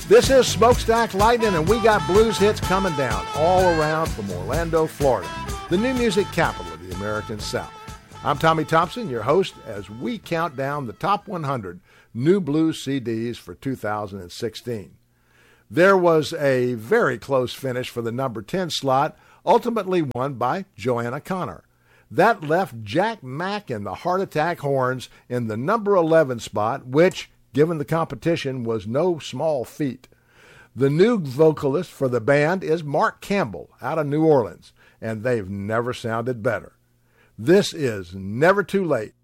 This is Smokestack Lightning, and we got blues hits coming down all around from Orlando, Florida, the new music capital of the American South. I'm Tommy Thompson, your host, as we count down the top 100 new blues CDs for 2016. There was a very close finish for the number 10 slot, ultimately won by Joanna Connor. That left Jack Mack and the Heart Attack Horns in the number 11 spot, which, given the competition, was no small feat. The new vocalist for the band is Mark Campbell out of New Orleans, and they've never sounded better. This is Never Too Late